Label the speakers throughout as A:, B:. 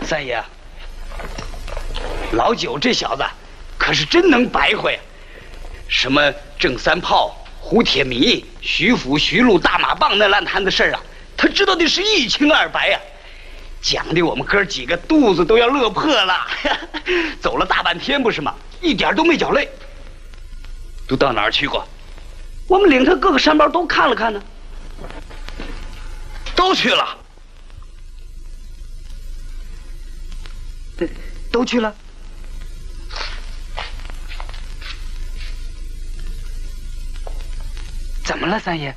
A: 三爷，老九这小子可是真能白活呀！什么郑三炮、胡铁迷、徐府、徐禄、大马棒那烂摊子事儿啊，他知道的是一清二白呀！讲的我们哥几个肚子都要乐破了，走了大半天不是吗？一点都没觉累。都到哪儿去过？我们领他各个山包都看了看呢。都去了。都去了。怎么了，三爷？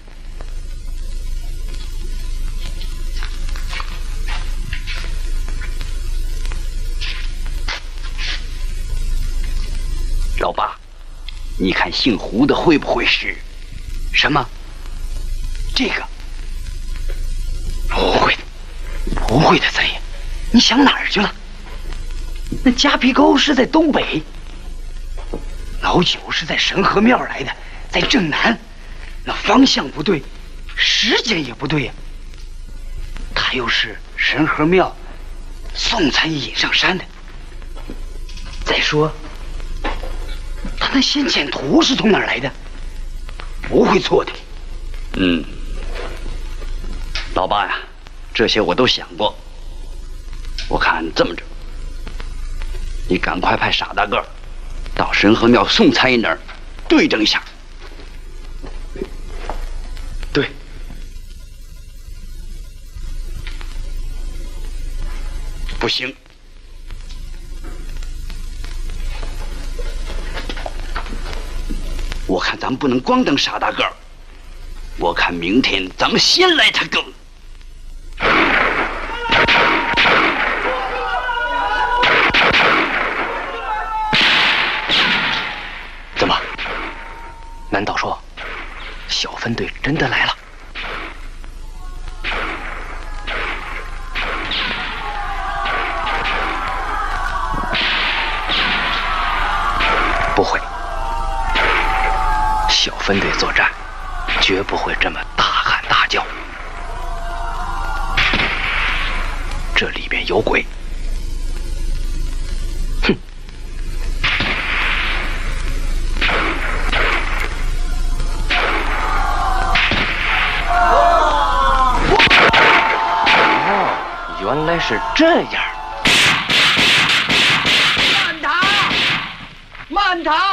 A: 老八，你看姓胡的会不会是什么？这个不会的，不会的，三爷，你想哪儿去了？那夹皮沟是在东北，老九是在神河庙来的，在正南，那方向不对，时间也不对呀。他又是神河庙送餐引上山的。再说，他那先遣图是从哪儿来的？不会错的。老八呀，这些我都想过。我看这么着，你赶快派傻大个到神河庙送餐那儿对证一下。对。不行。我看咱们不能光等傻大个儿，我看明天咱们先来他个。怎么？难道说小分队真的来了？不会。小分队作战，绝不会这么大喊大叫。这里边有鬼！哼！哦，原来是这样。
B: 慢逃！慢逃！